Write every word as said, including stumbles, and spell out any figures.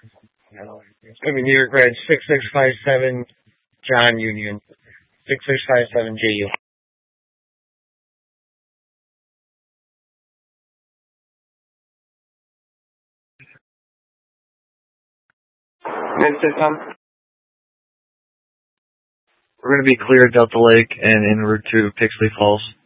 I mean, New York Red six six five seven John Union six six five seven J U. Mister Tom? We're going to be clear of Delta Lake and en route to Pixley Falls.